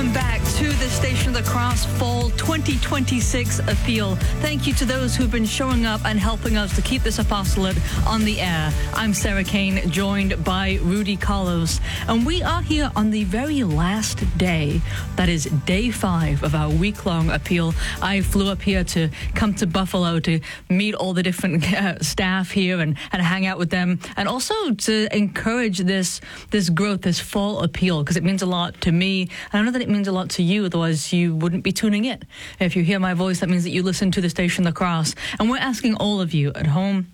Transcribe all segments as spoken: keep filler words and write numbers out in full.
Welcome back to the Station of the Cross Fall twenty twenty-six appeal. Thank you to those who've been showing up and helping us to keep this apostolate on the air. I'm Sarah Kane, joined by Rudy Carlos, and we are here on the very last day. That is day five of our week-long appeal. I flew up here to come to Buffalo to meet all the different uh, staff here and, and hang out with them, and also to encourage this this growth, this fall appeal, because it means a lot to me. And I know that it means a lot to you, otherwise you wouldn't be tuning in. If you hear my voice, that means that you listen to the Station of the Cross. And we're asking all of you at home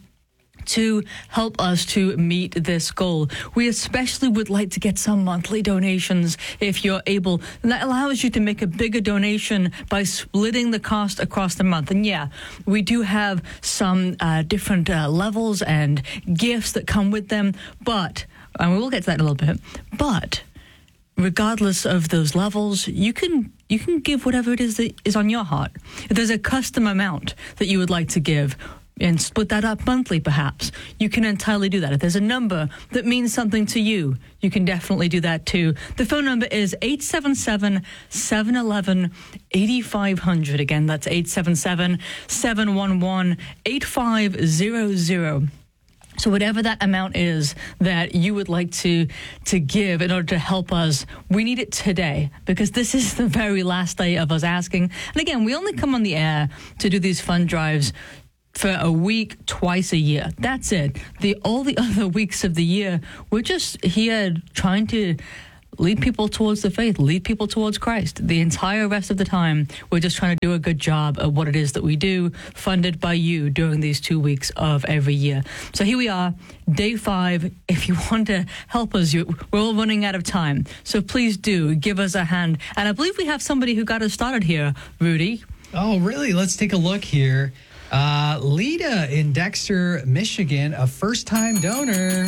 to help us to meet this goal. We especially would like to get some monthly donations if you're able. And that allows you to make a bigger donation by splitting the cost across the month. And yeah, we do have some uh, different uh, levels and gifts that come with them, but, and we will get to that in a little bit, but regardless of those levels, you can you can give whatever it is that is on your heart. If there's a custom amount that you would like to give and split that up monthly, perhaps, you can entirely do that. If there's a number that means something to you, you can definitely do that too. The phone number is eight seven seven, seven one one, eight five zero zero. Again, that's eight seven seven, seven one one, eight five zero zero. So whatever that amount is that you would like to to give in order to help us, we need it today, because this is the very last day of us asking. And again, we only come on the air to do these fund drives for a week, twice a year. That's it. The all the other weeks of the year, we're just here trying to lead people towards the faith, lead people towards Christ. The entire rest of the time, we're just trying to do a good job at what it is that we do, funded by you during these two weeks of every year. So here we are, day five. If you want to help us, you, we're all running out of time. So please do give us a hand. And I believe we have somebody who got us started here, Rudy. Oh, really? Let's take a look here. Uh, Lita in Dexter, Michigan, a first-time donor.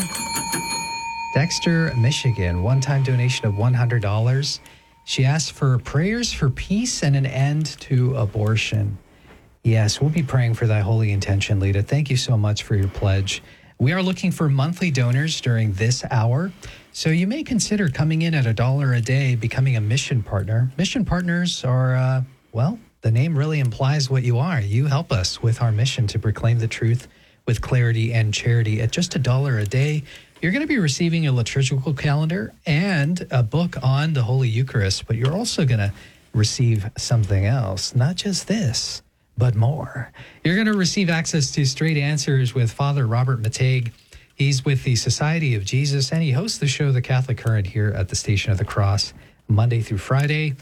Dexter, Michigan, one-time donation of one hundred dollars. She asked for prayers for peace and an end to abortion. Yes, we'll be praying for thy holy intention, Lita. Thank you so much for your pledge. We are looking for monthly donors during this hour, so you may consider coming in at a dollar a day, becoming a mission partner. Mission partners are, uh, well, the name really implies what you are. You help us with our mission to proclaim the truth with clarity and charity. At just a dollar a day, you're going to be receiving a liturgical calendar and a book on the Holy Eucharist, but you're also going to receive something else, not just this, but more. You're going to receive access to Straight Answers with Father Robert Mateg. He's with the Society of Jesus, and he hosts the show The Catholic Current here at the Station of the Cross, Monday through Friday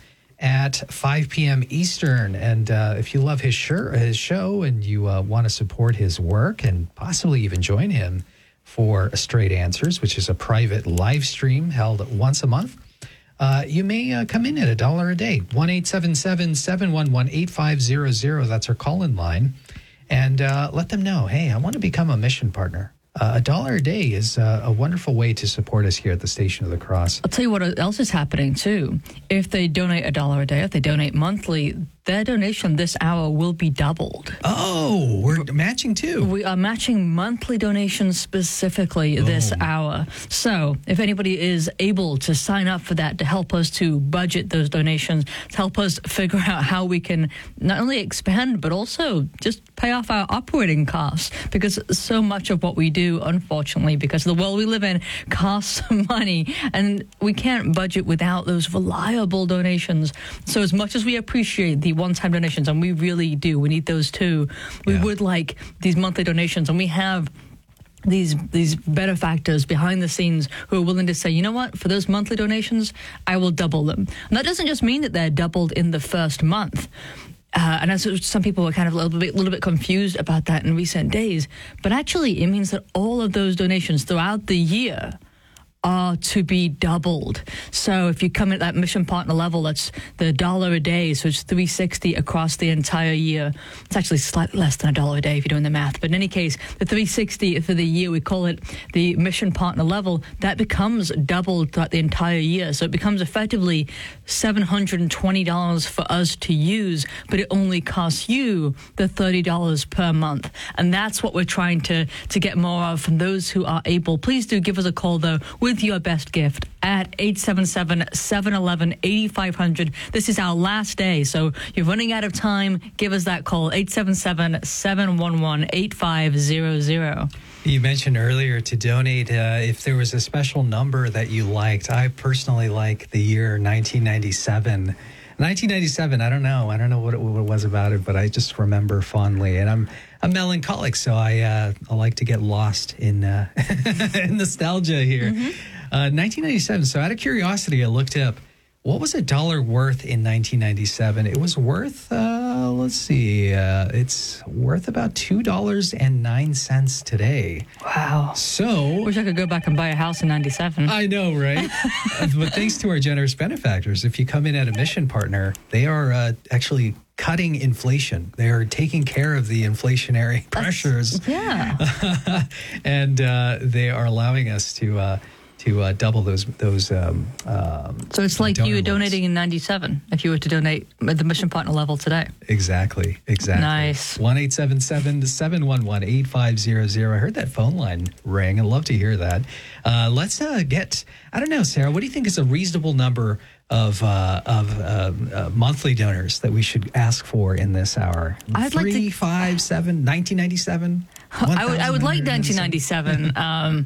at five p.m. Eastern. And uh, if you love his, shir- his show and you uh, want to support his work and possibly even join him for Straight Answers, which is a private live stream held once a month, uh, you may uh, come in at a dollar a day. one eight seven seven, seven one one, eight five zero zero. That's our call-in line. And uh, let them know, hey, I want to become a mission partner. Uh, a dollar a day is uh, a wonderful way to support us here at the Station of the Cross. I'll tell you what else is happening, too. If they donate a dollar a day, if they donate monthly, their donation this hour will be doubled. Oh, we're matching too. We are matching monthly donations specifically oh. this hour. So if anybody is able to sign up for that to help us to budget those donations, to help us figure out how we can not only expand, but also just pay off our operating costs, because so much of what we do, unfortunately, because of the world we live in, costs money, and we can't budget without those reliable donations. So as much as we appreciate the one-time donations, and we really do, we need those too, we yeah. would like these monthly donations, and we have these these benefactors behind the scenes who are willing to say, you know what, for those monthly donations, I will double them. And that doesn't just mean that they're doubled in the first month. Uh, and as some people were kind of a little bit, little bit confused about that in recent days, but actually it means that all of those donations throughout the year are to be doubled. So if you come at that mission partner level, that's the dollar a day, so it's three hundred sixty across the entire year. It's actually slightly less than a dollar a day if you're doing the math. But in any case, the three hundred sixty for the year, we call it the mission partner level, that becomes doubled throughout the entire year. So it becomes effectively seven hundred twenty dollars for us to use, but it only costs you the thirty dollars per month. And that's what we're trying to, to get more of from those who are able. Please do give us a call, though. We with your best gift at eight seven seven, seven one one, eight five zero zero. This is our last day, so you're running out of time. Give us that call, eight seven seven, seven one one, eight five zero zero. You mentioned earlier to donate uh, if there was a special number that you liked. I personally like the year nineteen ninety-seven. nineteen ninety-seven, I don't know. I don't know what it, what it was about it, but I just remember fondly. And I'm I'm melancholic, so I uh, I like to get lost in, uh, in nostalgia here. Mm-hmm. Uh, nineteen ninety-seven, so out of curiosity, I looked up, what was a dollar worth in nineteen ninety-seven? It was worth, uh, let's see, uh, it's worth about two dollars and nine cents today. Wow. So... Wish I could go back and buy a house in ninety-seven. I know, right? But thanks to our generous benefactors, if you come in at a mission partner, they are uh, actually cutting inflation. They are taking care of the inflationary pressures. That's, yeah. And uh, they are allowing us to... Uh, to uh, double those those. Um, um, so it's like you were donating in ninety-seven if you were to donate at the mission partner level today. Exactly, exactly. Nice. one eight seven seven, seven one one, eight five zero zero. I heard that phone line ring. I'd love to hear that. Uh, let's uh, get, I don't know, Sarah, what do you think is a reasonable number of uh, of uh, uh, monthly donors that we should ask for in this hour? I'd Three, like to... five, seven, nineteen ninety-seven? I would, I would like nineteen ninety-seven um,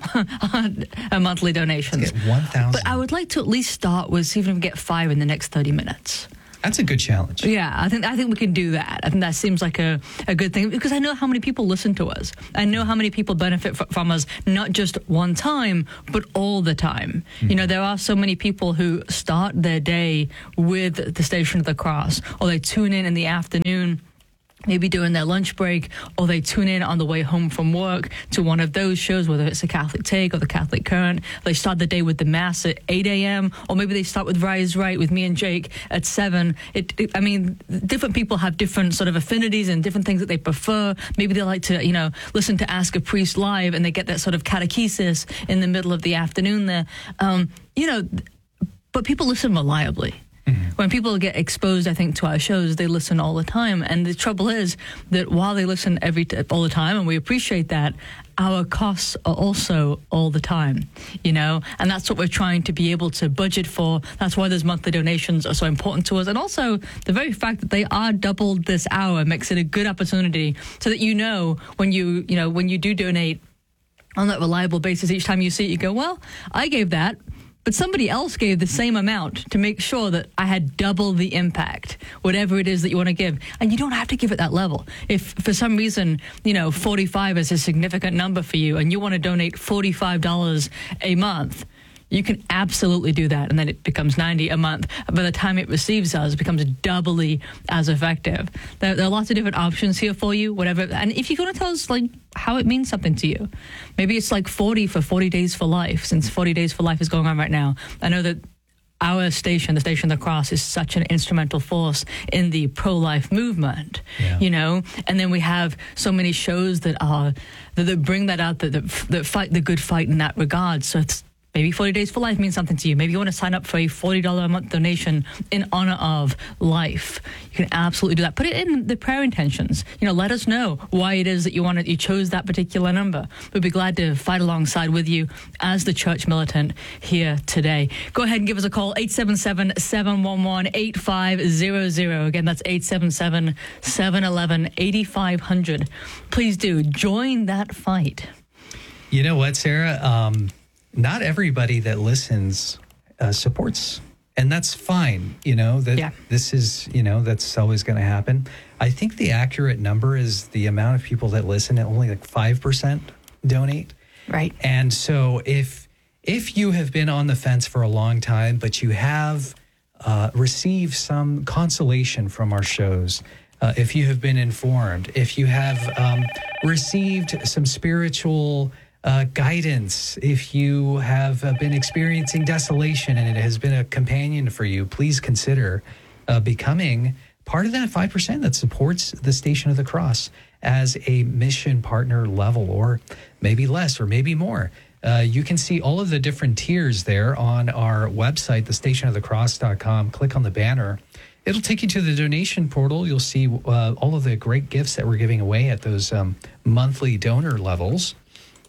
a monthly donations. one thousand. But I would like to at least start with see if we can get five in the next thirty minutes. That's a good challenge. Yeah, I think I think we can do that. I think that seems like a, a good thing because I know how many people listen to us. I know how many people benefit f- from us, not just one time, but all the time. Mm-hmm. You know, there are so many people who start their day with the Station of the Cross, or they tune in in the afternoon, maybe during their lunch break, or they tune in on the way home from work to one of those shows, whether it's the Catholic Take or the Catholic Current. They start the day with the Mass at eight a.m., or maybe they start with Rise Right with me and Jake at seven. It, it, I mean, different people have different sort of affinities and different things that they prefer. Maybe they like to, you know, listen to Ask a Priest live, and they get that sort of catechesis in the middle of the afternoon there. Um, you know, but people listen reliably. Mm-hmm. When people get exposed, I think, to our shows, they listen all the time. And the trouble is that while they listen every t- all the time, and we appreciate that, our costs are also all the time, you know, and that's what we're trying to be able to budget for. That's why those monthly donations are so important to us. And also the very fact that they are doubled this hour makes it a good opportunity so that, you know, when you, you know, when you do donate on that reliable basis, each time you see it, you go, well, I gave that, but somebody else gave the same amount to make sure that I had double the impact, whatever it is that you want to give. And you don't have to give at that level. If for some reason, you know, forty-five is a significant number for you and you want to donate forty-five dollars a month, you can absolutely do that, and then it becomes ninety a month. By the time it receives us, it becomes doubly as effective. There, there are lots of different options here for you, whatever. And if you're going to tell us like how it means something to you, maybe it's like forty for forty Days for Life, since forty Days for Life is going on right now. I know that our station, the Station of the Cross, is such an instrumental force in the pro-life movement, yeah. you know? And then we have so many shows that are that, that bring that out, that, that, that fight the good fight in that regard. So it's maybe forty Days for Life means something to you. Maybe you want to sign up for a forty dollars a month donation in honor of life. You can absolutely do that. Put it in the prayer intentions. You know, let us know why it is that you wanted, you chose that particular number. We'd be glad to fight alongside with you as the church militant here today. Go ahead and give us a call, eight seven seven, seven one one, eight five zero zero. Again, that's eight seven seven, seven one one, eight five zero zero. Please do join that fight. You know what, Sarah? Um... Not everybody that listens uh, supports, and that's fine. You know, that yeah. this is, you know, that's always going to happen. I think the accurate number is the amount of people that listen, and only like five percent donate. Right. And so if if you have been on the fence for a long time, but you have uh, received some consolation from our shows, uh, if you have been informed, if you have um, received some spiritual Uh, guidance, if you have uh, been experiencing desolation and it has been a companion for you, please consider uh, becoming part of that five percent that supports the Station of the Cross as a mission partner level, or maybe less, or maybe more. Uh, you can see all of the different tiers there on our website, the station of the cross dot com. Click on the banner. It'll take you to the donation portal. You'll see uh, all of the great gifts that we're giving away at those um, monthly donor levels.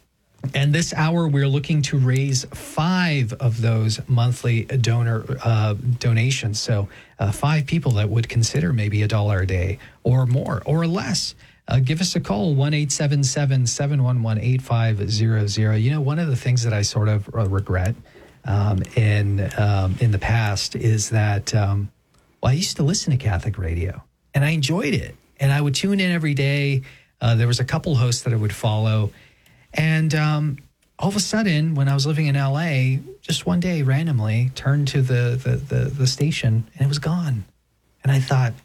And this hour, we're looking to raise five of those monthly donor uh, donations. So uh, five people that would consider maybe a dollar a day or more or less. Uh, give us a call, one eight seven seven, seven one one, eight five zero zero. You know, one of the things that I sort of uh, regret um, in, um, in the past is that, um, well, I used to listen to Catholic radio and I enjoyed it. And I would tune in every day. Uh, there was a couple hosts that I would follow. And um, all of a sudden, when I was living in L A, just one day randomly turned to the, the, the, the station and it was gone. And I thought,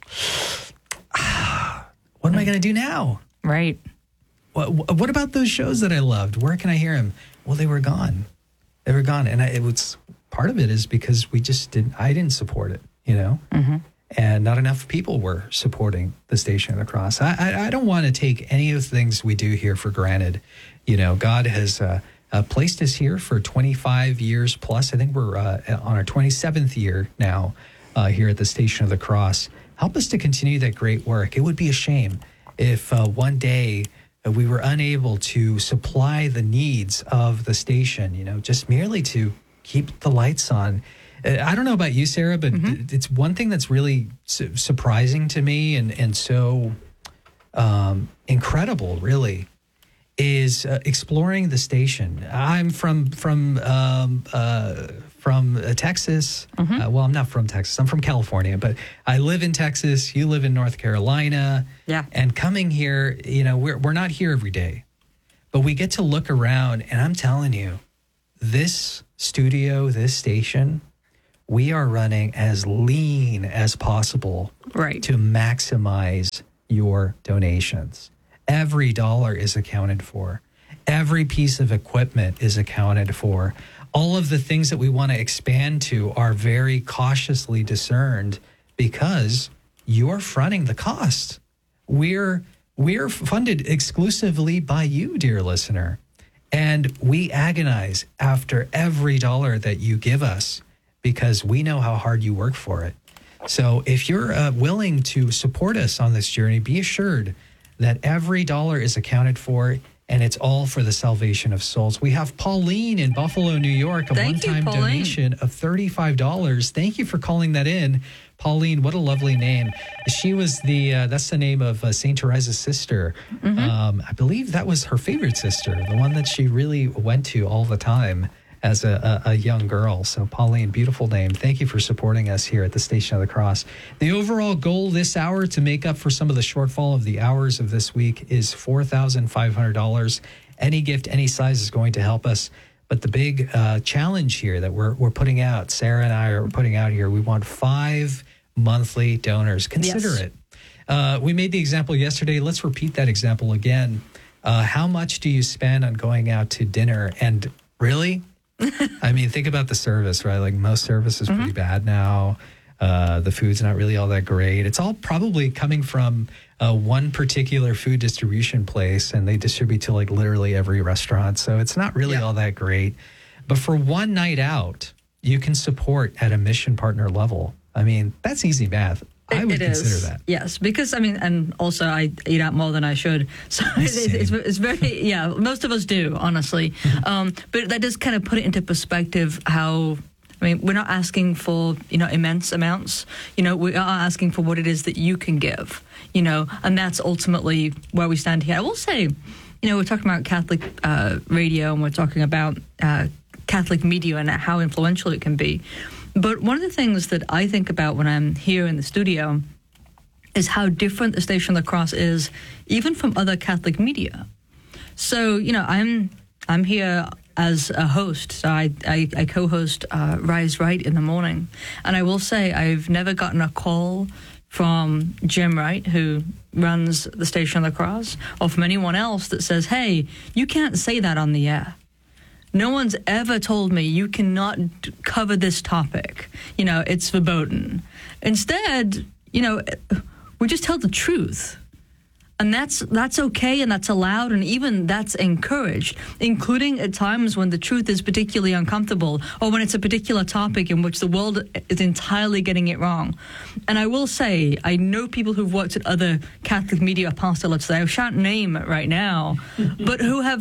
ah, what am I going to do now? Right. What, what about those shows that I loved? Where can I hear them? Well, they were gone. They were gone. And I, it was part of it is because we just didn't, I didn't support it, you know? Mm-hmm. And not enough people were supporting the Station of the Cross. I, I, I don't want to take any of the things we do here for granted. You know, God has uh, uh, placed us here for twenty-five years plus. I think we're uh, on our twenty-seventh year now uh, here at the Station of the Cross. Help us to continue that great work. It would be a shame if uh, one day uh, we were unable to supply the needs of the station, you know, just merely to keep the lights on. I don't know about you, Sarah, but mm-hmm. it's one thing that's really su- surprising to me and, and so um, incredible, really, is uh, exploring the station. I'm from from um, uh, from uh, Texas. Mm-hmm. Uh, well, I'm not from Texas. I'm from California, but I live in Texas. You live in North Carolina. Yeah. And coming here, you know, we're we're not here every day, but we get to look around, and I'm telling you, this studio, this station, we are running as lean as possible right. to maximize your donations. Every dollar is accounted for. Every piece of equipment is accounted for. All of the things that we want to expand to are very cautiously discerned because you're fronting the cost. We're we're funded exclusively by you, dear listener. And we agonize after every dollar that you give us, because we know how hard you work for it. So if you're uh, willing to support us on this journey, be assured that every dollar is accounted for, and it's all for the salvation of souls. We have Pauline in Buffalo, New York, a Thank you, one-time Pauline. donation of thirty-five dollars. Thank you for calling that in. Pauline, what a lovely name. She was the, uh, that's the name of uh, Saint Teresa's sister. Mm-hmm. Um, I believe that was her favorite sister, the one that she really went to all the time as a, a, a young girl. So Pauline, beautiful name. Thank you for supporting us here at the Station of the Cross. The overall goal this hour to make up for some of the shortfall of the hours of this week is four thousand five hundred dollars. Any gift, any size is going to help us. But the big uh, challenge here that we're we're putting out, Sarah and I are putting out here, we want five monthly donors. Consider yes. it. Uh, we made the example yesterday. Let's repeat that example again. Uh, how much do you spend on going out to dinner? And really, I mean, think about the service, right? Like most service is mm-hmm. pretty bad now. Uh, the food's not really all that great. It's all probably coming from uh, one particular food distribution place, and they distribute to like literally every restaurant. So it's not really yeah. all that great. But for one night out, you can support at a mission partner level. I mean, that's easy math. I would it consider is. that. Yes, because, I mean, and also I eat out more than I should. So it's, it's, it's very, yeah, most of us do, honestly. um, but that does kind of put it into perspective how, I mean, we're not asking for, you know, immense amounts. You know, we are asking for what it is that you can give, you know, and that's ultimately where we stand here. I will say, you know, we're talking about Catholic uh, radio and we're talking about uh, Catholic media and how influential it can be. But one of the things that I think about when I'm here in the studio is how different the Station of the Cross is even from other Catholic media. So, you know, I'm I'm here as a host. So I, I, I co-host uh, Rise Right in the morning. And I will say I've never gotten a call from Jim Wright, who runs the Station of the Cross, or from anyone else that says, hey, you can't say that on the air. No one's ever told me you cannot d- cover this topic. You know, it's verboten. Instead, you know, we just tell the truth. And that's that's okay and that's allowed and even that's encouraged, including at times when the truth is particularly uncomfortable or when it's a particular topic in which the world is entirely getting it wrong. And I will say, I know people who've worked at other Catholic media apostolates that I shan't name right now, but who have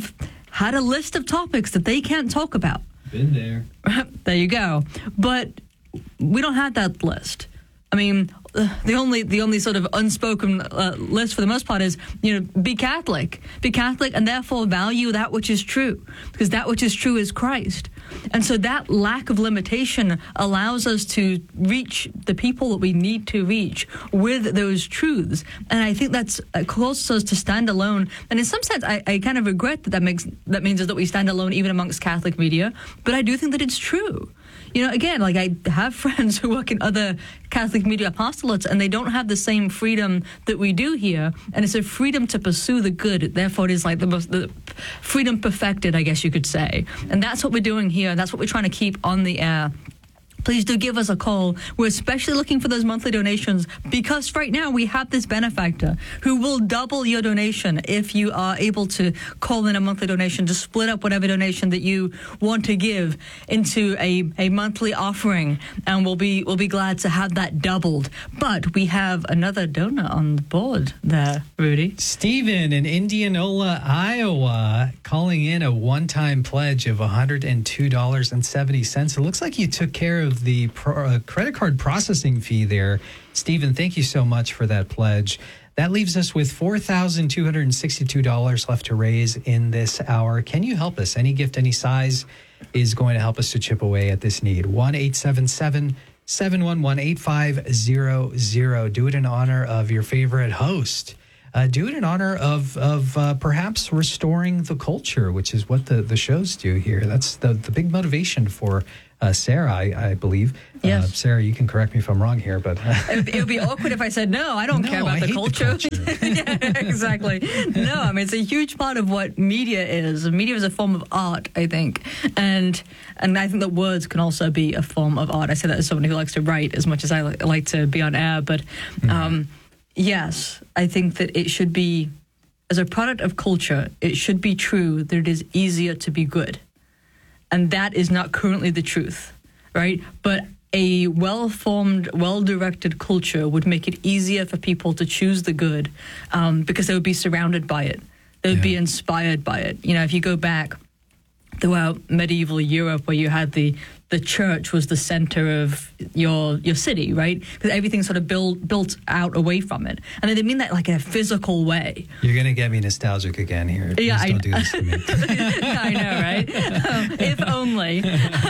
had a list of topics that they can't talk about. Been there. There you go. But we don't have that list. I mean, the only the only sort of unspoken uh, list for the most part is, you know, be Catholic. Be Catholic and therefore value that which is true, because that which is true is Christ. And so that lack of limitation allows us to reach the people that we need to reach with those truths. And I think that's uh, causes us to stand alone. And in some sense, I, I kind of regret that that, makes, that means that we stand alone even amongst Catholic media. But I do think that it's true. You know, again, like I have friends who work in other Catholic media apostolates, and they don't have the same freedom that we do here. And it's a freedom to pursue the good. Therefore, it is like the most the freedom perfected, I guess you could say. And that's what we're doing here. And that's what we're trying to keep on the air. Please do give us a call. We're especially looking for those monthly donations because right now we have this benefactor who will double your donation if you are able to call in a monthly donation to split up whatever donation that you want to give into a, a monthly offering. And we'll be we'll be glad to have that doubled. But we have another donor on the board there, Rudy. Stephen in Indianola, Iowa, calling in a one-time pledge of one hundred two dollars and seventy cents. It looks like you took care of the pro, uh, credit card processing fee there. Stephen, thank you so much for that pledge. That leaves us with four thousand two hundred sixty-two dollars left to raise in this hour. Can you help us? Any gift, any size is going to help us to chip away at this need. one eight seven seven, seven one one, eight five zero zero. Do it in honor of your favorite host. Uh, do it in honor of of uh, perhaps restoring the culture, which is what the, the shows do here. That's the, the big motivation for uh, Sarah, I, I believe. Yes. Uh, Sarah, you can correct me if I'm wrong here, but... it, it would be awkward if I said, no, I don't no, care about I the hate culture. The culture. Yeah, exactly. No, I mean, it's a huge part of what media is. Media is a form of art, I think. And and I think that words can also be a form of art. I say that as someone who likes to write as much as I li- like to be on air, but... Mm-hmm. Um, Yes, I think that it should be, as a product of culture, it should be true that it is easier to be good. And that is not currently the truth, right? But a well-formed, well-directed culture would make it easier for people to choose the good um, because they would be surrounded by it. They would yeah. be inspired by it. You know, if you go back throughout medieval Europe where you had the the church was the center of your your city, right? Because everything sort of built built out away from it. And they mean that like in a physical way. You're going to get me nostalgic again here. Please yeah, don't I, do this to me. I know, right? Um, if only.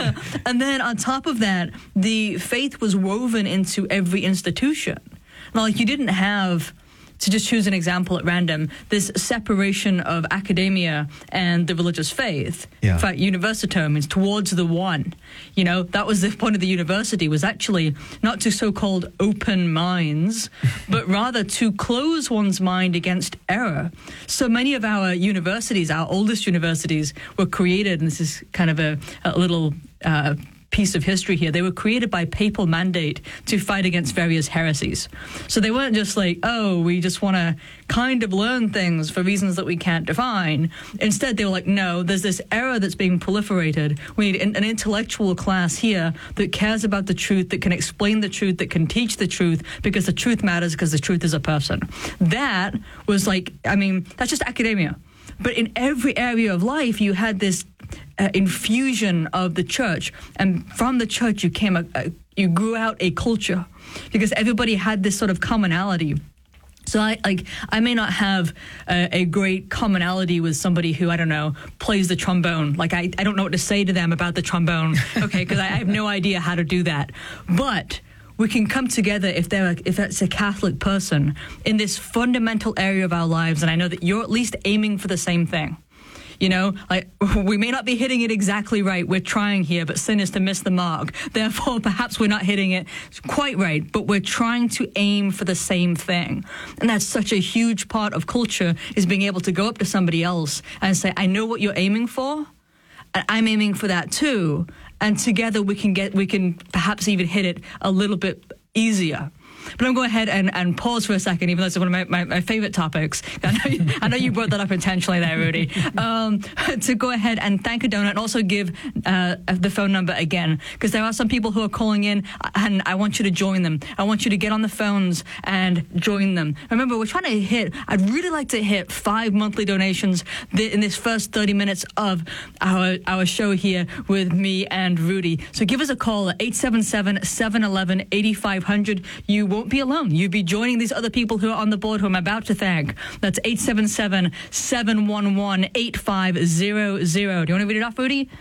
And then on top of that, the faith was woven into every institution. Now, like you didn't have... to just choose an example at random, this separation of academia and the religious faith. Yeah. In fact, universito means towards the one. You know, that was the point of the university, was actually not to so-called open minds, but rather to close one's mind against error. So many of our universities, our oldest universities, were created, and this is kind of a, a little... Uh, piece of history here. They were created by papal mandate to fight against various heresies. So they weren't just like, oh, we just want to kind of learn things for reasons that we can't define. Instead, they were like, no, there's this error that's being proliferated. We need an, an intellectual class here that cares about the truth, that can explain the truth, that can teach the truth, because the truth matters, because the truth is a person. That was like, I mean, that's just academia. But in every area of life, you had this uh, infusion of the church, and from the church, you came, a, a, you grew out a culture, because everybody had this sort of commonality. So I like I may not have a, a great commonality with somebody who, I don't know, plays the trombone. Like I, I don't know what to say to them about the trombone, okay, because I, I have no idea how to do that. But we can come together if they're a, if that's a Catholic person in this fundamental area of our lives, and I know that you're at least aiming for the same thing. You know, like we may not be hitting it exactly right. We're trying here, but sin is to miss the mark. Therefore, perhaps we're not hitting it quite right, but we're trying to aim for the same thing. And that's such a huge part of culture, is being able to go up to somebody else and say, I know what you're aiming for, and I'm aiming for that too. And together we can get, we can perhaps even hit it a little bit easier. But I'm going to go ahead and, and pause for a second, even though it's one of my, my, my favorite topics. I know, you, I know you brought that up intentionally there, Rudy. Um, to go ahead and thank a donor and also give uh, the phone number again, because there are some people who are calling in, and I want you to join them. I want you to get on the phones and join them. Remember, we're trying to hit, I'd really like to hit five monthly donations th- in this first thirty minutes of our, our show here with me and Rudy. So give us a call at eight seven seven, seven one one, eight five zero zero. You won't be alone. You'll be joining these other people who are on the board who I'm about to thank. That's eight seven seven, seven one one, eight five zero zero. Do you want to read it off, Rudy?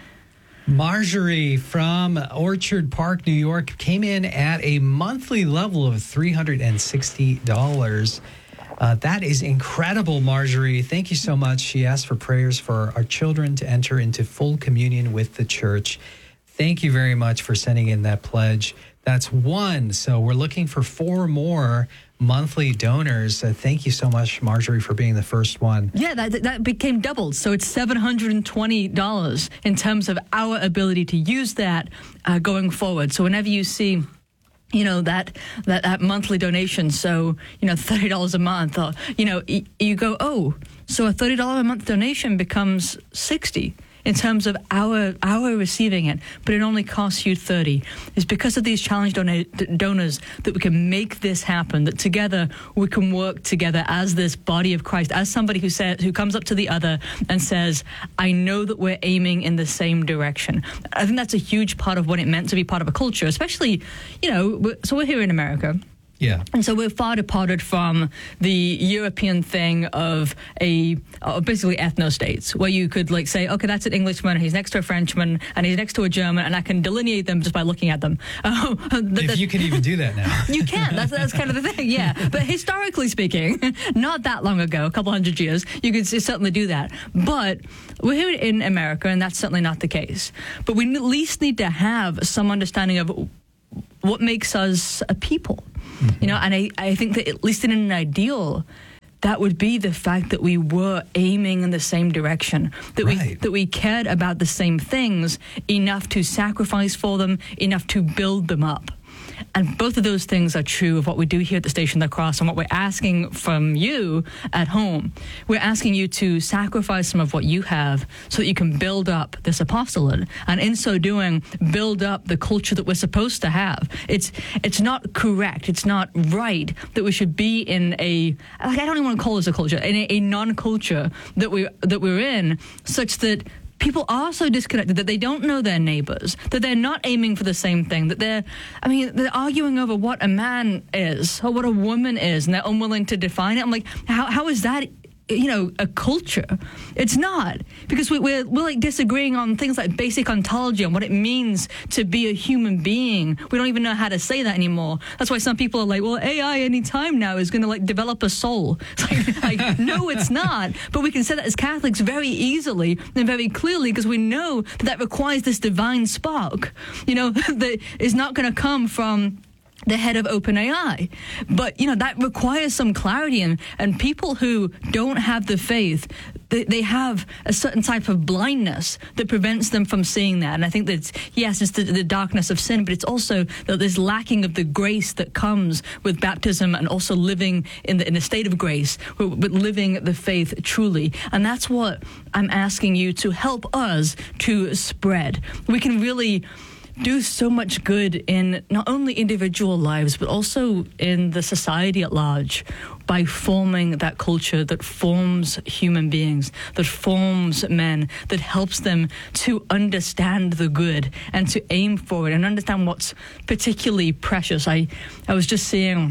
Marjorie from Orchard Park, New York, came in at a monthly level of three hundred sixty dollars. Uh, that is incredible, Marjorie. Thank you so much. She asked for prayers for our children to enter into full communion with the church. Thank you very much for sending in that pledge. That's one. So we're looking for four more monthly donors. Uh, thank you so much, Marjorie, for being the first one. Yeah, that that became doubled. So it's seven hundred twenty dollars in terms of our ability to use that uh, going forward. So whenever you see, you know, that, that, that monthly donation, so, you know, thirty dollars a month, or, you know, y- you go, oh, so a thirty dollars a month donation becomes sixty dollars. In terms of our our receiving it, but it only costs you thirty. It's because of these challenge dona- donors that we can make this happen, that together we can work together as this body of Christ, as somebody who says, who comes up to the other and says, I know that we're aiming in the same direction. I think that's a huge part of what it meant to be part of a culture, especially, you know, we're, so we're here in America. Yeah. And so we're far departed from the European thing of a uh, basically ethno-states, where you could like say, okay, that's an Englishman, he's next to a Frenchman, and he's next to a German, and I can delineate them just by looking at them. Uh, the, if the, you can even do that now. You can. That's, that's kind of the thing, yeah. But historically speaking, not that long ago, a couple hundred years, you could certainly do that. But we're here in America, and that's certainly not the case. But we at least need to have some understanding of what makes us a people. Mm-hmm. You know, and I, I think that at least in an ideal, that would be the fact that we were aiming in the same direction, that right. we that we cared about the same things enough to sacrifice for them, enough to build them up. And both of those things are true of what we do here at the Station of the Cross and what we're asking from you at home. We're asking you to sacrifice some of what you have so that you can build up this apostolate, and in so doing, build up the culture that we're supposed to have. It's it's not correct, it's not right that we should be in a, like, I don't even want to call this a culture, in a, a non-culture that we that we're in, such that people are so disconnected that they don't know their neighbors, that they're not aiming for the same thing, that they're, I mean, they're arguing over what a man is or what a woman is, and they're unwilling to define it. I'm like, how how is that, you know, a culture? It's not, because we, we're we're like disagreeing on things like basic ontology and what it means to be a human being. We don't even know how to say that anymore. That's why some people are like, well, A I any time now is going to like develop a soul. It's like, like, no, it's not. But we can say that as Catholics very easily and very clearly, because we know that that requires this divine spark, you know, that is not going to come from the head of OpenAI. But, you know, that requires some clarity, and, and people who don't have the faith, they, they have a certain type of blindness that prevents them from seeing that. And I think that, yes, it's the, the darkness of sin, but it's also that there's lacking of the grace that comes with baptism, and also living in the, in a state of grace, but living the faith truly. And that's what I'm asking you to help us to spread. We can really do so much good in not only individual lives, but also in the society at large, by forming that culture that forms human beings, that forms men, that helps them to understand the good and to aim for it and understand what's particularly precious. I, I was just seeing,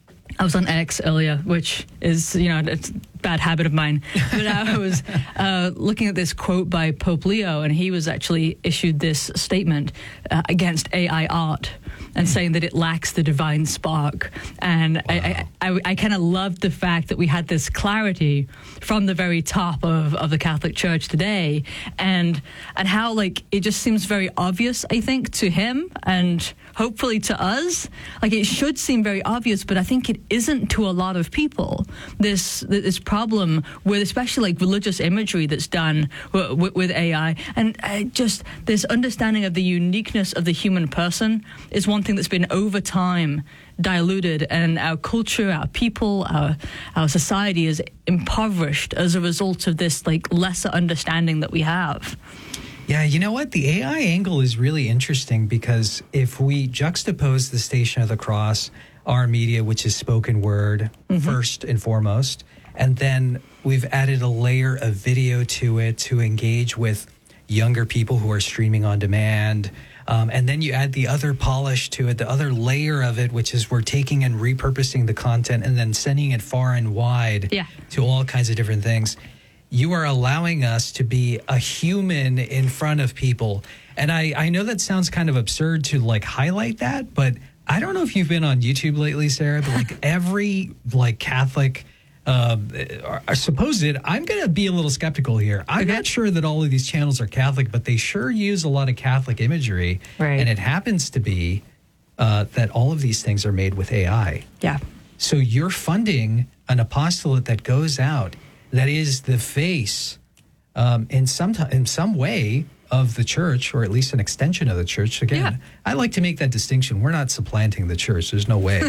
I was on X earlier, which is, you know, it's a bad habit of mine. But I was uh, looking at this quote by Pope Leo, and he was actually issued this statement uh, against A I art, and saying that it lacks the divine spark. And wow. I, I, I, I kind of loved the fact that we had this clarity from the very top of, of the Catholic Church today, and and how, like, it just seems very obvious, I think, to him, and hopefully to us. Like, it should seem very obvious, but I think it isn't to a lot of people. This this problem with especially like religious imagery that's done w- w- with A I. And uh, just this understanding of the uniqueness of the human person is one thing that's been over time diluted, and our culture, our people, our our society is impoverished as a result of this like lesser understanding that we have. Yeah, you know what? The A I angle is really interesting because if we juxtapose the Station of the Cross, our media, which is spoken word mm-hmm. first and foremost, and then we've added a layer of video to it to engage with younger people who are streaming on demand. Um, and then you add the other polish to it, the other layer of it, which is we're taking and repurposing the content and then sending it far and wide yeah. to all kinds of different things. You are allowing us to be a human in front of people. And I, I know that sounds kind of absurd to like highlight that, but I don't know if you've been on YouTube lately, Sarah, but like every like Catholic uh, are supposed, I'm going to be a little skeptical here. I'm okay. not sure that all of these channels are Catholic, but they sure use a lot of Catholic imagery. Right. And it happens to be uh, that all of these things are made with A I. Yeah. So you're funding an apostolate that goes out that is the face um, in some t- in some way of the church, or at least an extension of the church. Again, yeah. I like to make that distinction. We're not supplanting the church. There's no way.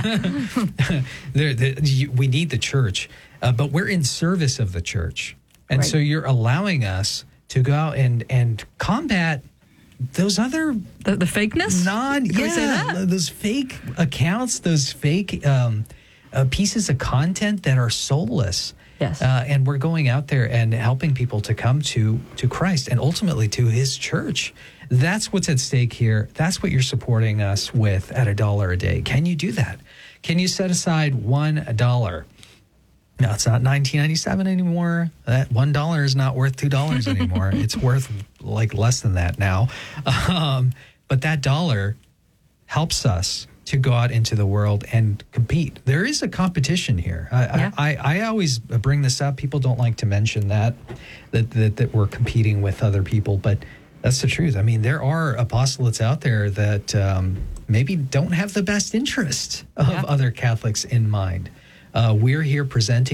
there, there, you, we need the church, uh, but we're in service of the church. And right. so you're allowing us to go out and, and combat those other... The, the fakeness? Non, Can yeah, we say that? Those fake accounts, those fake um, uh, pieces of content that are soulless. Yes. Uh, and we're going out there and helping people to come to, to Christ and ultimately to his church. That's what's at stake here. That's what you're supporting us with at a dollar a day. Can you do that? Can you set aside one dollar? No, it's not nineteen ninety-seven anymore. That one dollar is not worth two dollars anymore. It's worth like less than that now. Um, but that dollar helps us to go out into the world and compete. There is a competition here. I, yeah. I, I, I always bring this up. People don't like to mention that, that, that, that we're competing with other people, but that's the truth. I mean, there are apostolates out there that um, maybe don't have the best interest of yeah. other Catholics in mind. Uh, we're here presenting